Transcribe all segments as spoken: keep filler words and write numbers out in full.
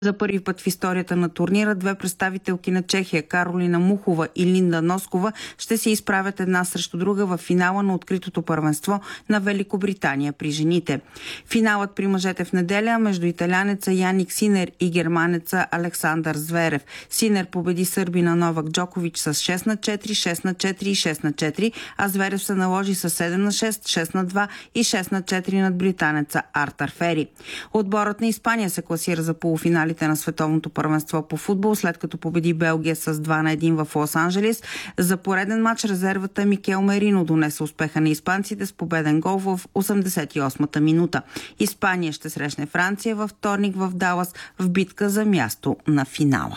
За първи път в историята на турнира две представителки на Чехия, Каролина Мухова и Линда Носкова, ще се изправят една срещу друга в финала на откритото първенство на Великобритания при жените. Финалът при мъжете в неделя между италянеца Яник Синер и германеца Александър Зверев. Синер победи сърбина Новак Джокович с шест на четири, шест на четири и шест на четири, а Зверев се наложи с седем на шест, шест на два и шест на четири над британеца Артър Фери. Отборът на Испания се класира за полуфинали на световното първенство по футбол, след като победи Белгия с два на един в Лос-Анджелес. За пореден матч резервата Микел Мерино донесе успеха на испанците с победен гол в осемдесет и осмата минута. Испания ще срещне Франция във вторник в Далас в битка за място на финала.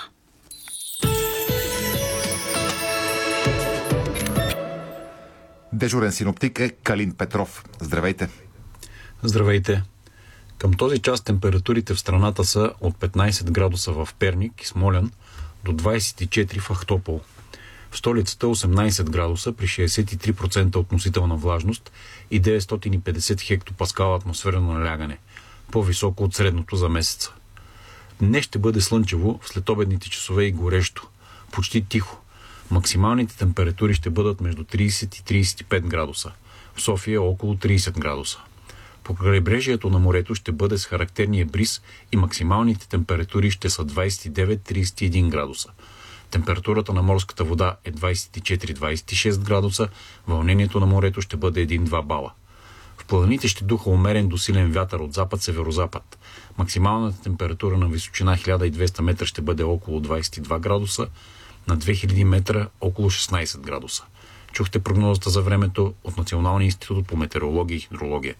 Дежурен синоптик е Калин Петров. Здравейте! Здравейте! Към този час температурите в страната са от петнайсет градуса в Перник и Смолян до двайсет и четири в Ахтопол. В столицата осемнайсет градуса при шейсет и три процента относителна влажност и деветстотин и петдесет хектопаскала атмосферно налягане, по-високо от средното за месеца. Днес ще бъде слънчево, в следобедните часове и горещо, почти тихо. Максималните температури ще бъдат между трийсет и трийсет и пет градуса. В София около трийсет градуса. По крайбрежието на морето ще бъде с характерния бриз и максималните температури ще са двайсет и девет до трийсет и един градуса. Температурата на морската вода е двайсет и четири до двайсет и шест градуса, вълнението на морето ще бъде един до два бала. В планините ще духа умерен до силен вятър от запад-северозапад. Максималната температура на височина хиляда и двеста метра ще бъде около двайсет и два градуса, на две хиляди метра около шестнайсет градуса. Чухте прогнозата за времето от Националния институт по метеорология и хидрология.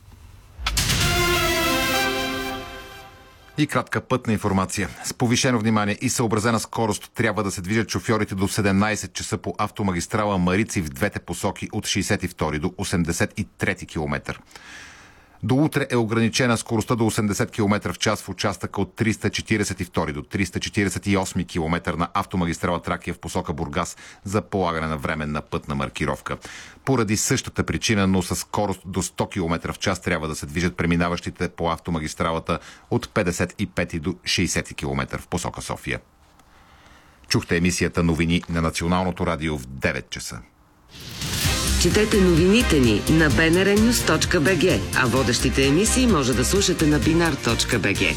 И кратка пътна информация. С повишено внимание и съобразена скорост трябва да се движат шофьорите до седемнайсет часа по автомагистрала Марици в двете посоки от шейсет и втори до осемдесет и трети километър. До утре е ограничена скоростта до осемдесет километра в час в участъка от триста четирийсет и втори до триста четирийсет и осми километър на автомагистрала Тракия в посока Бургас за полагане на временна пътна маркировка. Поради същата причина, но със скорост до сто километра в час трябва да се движат преминаващите по автомагистралата от петдесет и пети до шейсети километър в посока София. Чухте емисията новини на Националното радио в девет часа. Четете новините ни на би ен ар нюз точка би джи, а водещите емисии може да слушате на бинар точка би джи.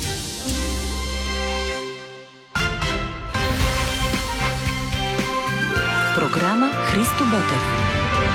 Програма Христо Ботев.